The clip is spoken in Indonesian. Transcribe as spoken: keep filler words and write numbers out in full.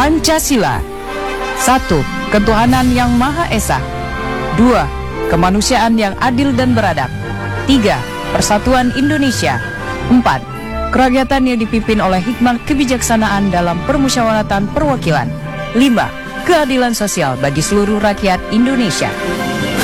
Pancasila. Satu. Ketuhanan yang Maha Esa. Dua. Kemanusiaan yang adil dan beradab. Tiga. Persatuan Indonesia. Empat. Kerakyatan yang dipimpin oleh hikmah kebijaksanaan dalam permusyawaratan perwakilan. Lima. Keadilan sosial bagi seluruh rakyat Indonesia.